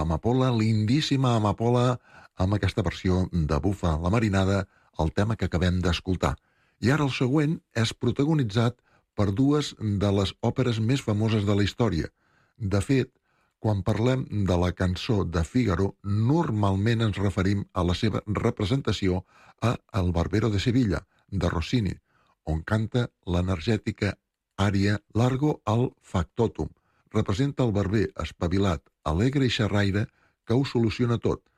l'Amapola, lindíssima Amapola, amb aquesta versió de Bufa la Marinada, el tema que acabem d'escoltar. I ara el següent és protagonitzat per dues de les òperes més famoses de la història. De fet, quan parlem de la cançó de Fígaro, normalment ens referim a la seva representació a El Barbero de Sevilla, de Rossini, on canta l'energètica ària Largo al Factotum. Representa el barber espavilat, alegre i xerraire que ho soluciona tot,